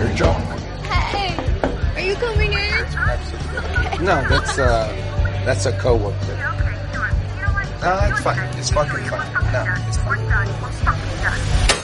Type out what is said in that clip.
Your joke. Hey, are you coming in? No, that's a coworker. No, it's fine. It's fucking fine. No, it's fine.